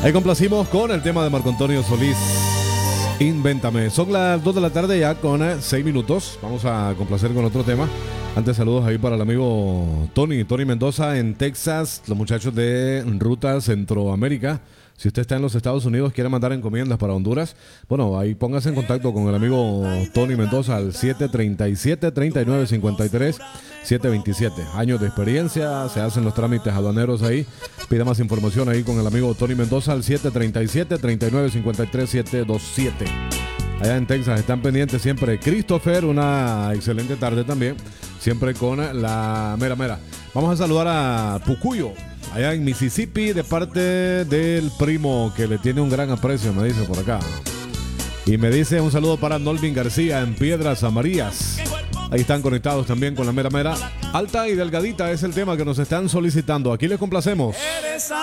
Ahí complacimos con el tema de Marco Antonio Solís, Invéntame. Son las 2 de la tarde ya con 6 minutos. Vamos a complacer con otro tema. Antes, saludos ahí para el amigo Tony Mendoza en Texas, los muchachos de Ruta Centroamérica. Si usted está en los Estados Unidos, quiere mandar encomiendas para Honduras, bueno, ahí póngase en contacto con el amigo Tony Mendoza al 737-3953, 727. Años de experiencia, se hacen los trámites aduaneros ahí. Pida más información ahí con el amigo Tony Mendoza al 737-3953, 727. Allá en Texas están pendientes siempre. Christopher, una excelente tarde también, siempre con la mera mera. Vamos a saludar a Pucuyo, allá en Mississippi, de parte del primo que le tiene un gran aprecio, me dice por acá. Y me dice un saludo para Nolvin García en Piedras Amarillas. Ahí están conectados también con la mera mera. Alta y delgadita es el tema que nos están solicitando. Aquí les complacemos.